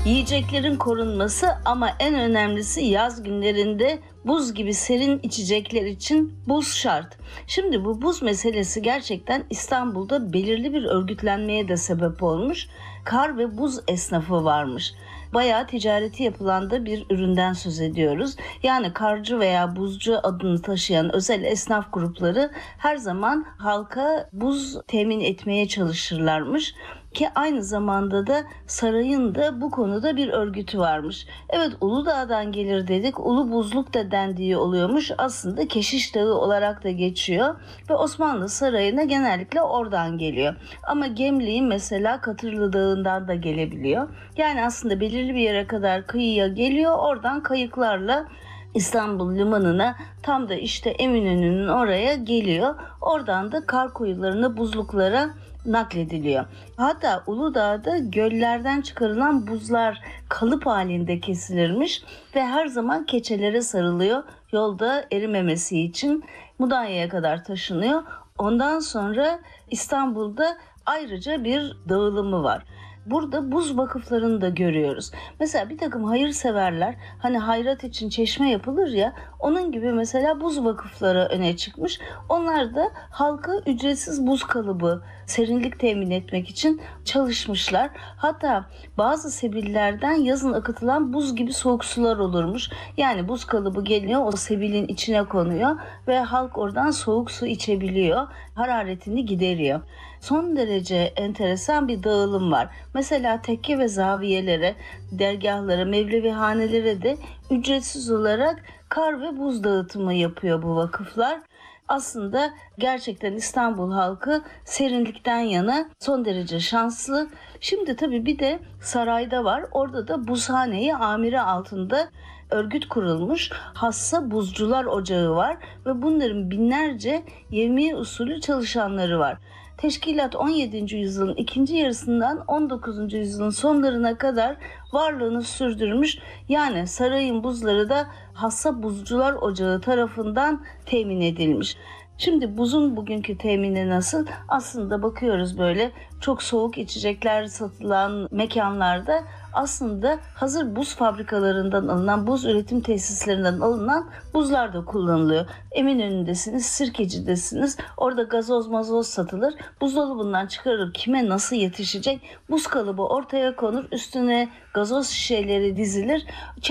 Yiyeceklerin korunması ama en önemlisi yaz günlerinde buz gibi serin içecekler için buz şart. Şimdi bu buz meselesi gerçekten İstanbul'da belirli bir örgütlenmeye de sebep olmuş. Kar ve buz esnafı varmış. Bayağı ticareti yapılan da bir üründen söz ediyoruz. Yani karcı veya buzcu adını taşıyan özel esnaf grupları her zaman halka buz temin etmeye çalışırlarmış. Ki aynı zamanda da sarayın da bu konuda bir örgütü varmış. Evet, Uludağ'dan gelir dedik. Ulu Buzluk da dendiği oluyormuş. Aslında Keşiş Dağı olarak da geçiyor. Ve Osmanlı Sarayı'na genellikle oradan geliyor. Ama Gemliğin mesela Katırlı Dağı'ndan da gelebiliyor. Yani aslında belirli bir yere kadar kıyıya geliyor. Oradan kayıklarla İstanbul limanına, tam da işte Eminönü'nün oraya geliyor. Oradan da kar koyularına, buzluklara naklediliyor. Hatta Uludağ'da göllerden çıkarılan buzlar kalıp halinde kesilirmiş ve her zaman keçelere sarılıyor. Yolda erimemesi için Mudanya'ya kadar taşınıyor. Ondan sonra İstanbul'da ayrıca bir dağılımı var. Burada buz vakıflarını da görüyoruz. Mesela bir takım hayırseverler, hani hayrat için çeşme yapılır ya, onun gibi mesela buz vakıfları öne çıkmış. Onlar da halka ücretsiz buz kalıbı, serinlik temin etmek için çalışmışlar. Hatta bazı sebillerden yazın akıtılan buz gibi soğuk sular olurmuş. Yani buz kalıbı geliyor, o sebilin içine konuyor ve halk oradan soğuk su içebiliyor. Hararetini gideriyor. Son derece enteresan bir dağılım var. Mesela tekke ve zaviyelere, dergahlara, mevlevihanelere de ücretsiz olarak kar ve buz dağıtımı yapıyor bu vakıflar. Aslında gerçekten İstanbul halkı serinlikten yana son derece şanslı. Şimdi tabii bir de sarayda var. Orada da buzhane-i amire altında örgüt kurulmuş. Hassa Buzcular Ocağı var ve bunların binlerce yevmiye usulü çalışanları var. Teşkilat 17. yüzyılın ikinci yarısından 19. yüzyılın sonlarına kadar varlığını sürdürmüş. Yani sarayın buzları da Hassa Buzcular Ocağı tarafından temin edilmiş. Şimdi buzun bugünkü temini nasıl? Aslında bakıyoruz böyle çok soğuk içecekler satılan mekanlarda aslında hazır buz fabrikalarından alınan, buz üretim tesislerinden alınan buzlar da kullanılıyor. Eminönü'ndesiniz, Sirkeci'desiniz. Orada gazoz mazoz satılır. Buzdolabından çıkarır, kime nasıl yetişecek? Buz kalıbı ortaya konur. Üstüne gazoz şişeleri dizilir.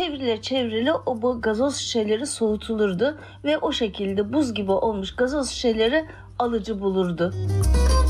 Çevrile o gazoz şişeleri soğutulurdu. Ve o şekilde buz gibi olmuş gazoz şişeleri alıcı bulurdu.